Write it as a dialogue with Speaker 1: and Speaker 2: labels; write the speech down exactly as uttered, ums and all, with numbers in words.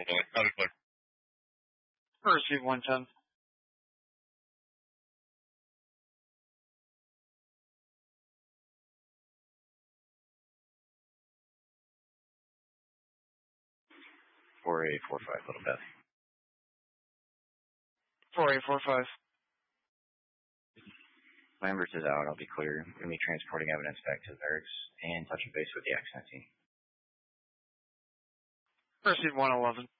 Speaker 1: Illinois. County clerk.
Speaker 2: Receive one ten.
Speaker 3: four eight four five, Little Beth.
Speaker 2: four eight four five.
Speaker 3: Lambert is out. I'll be clear. We're going to be transporting evidence back to the barracks and touching base with the accident team.
Speaker 2: Receive one eleven.